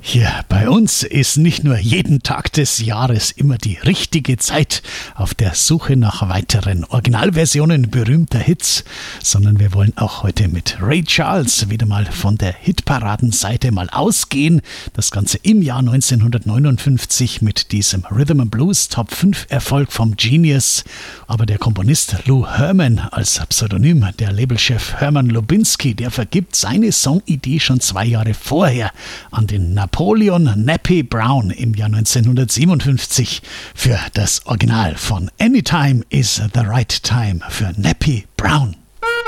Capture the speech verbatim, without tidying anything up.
Hier bei uns ist nicht nur jeden Tag des Jahres immer die richtige Zeit auf der Suche nach weiteren Originalversionen berühmter Hits, sondern wir wollen auch heute mit Ray Charles wieder mal von der Hitparadenseite mal ausgehen. Das Ganze im Jahr neunzehnhundertneunundfünfzig mit diesem Rhythm and Blues Top fünf Erfolg vom Genius. Aber der Komponist Lou Herman als Pseudonym, der Labelchef Herman Lubinsky, der vergibt seine Songidee schon zwei Jahre vorher an den Napoleon Nappy Brown im Jahr neunzehnhundertsiebenundfünfzig für das Original von Anytime is the Right Time für Nappy Brown.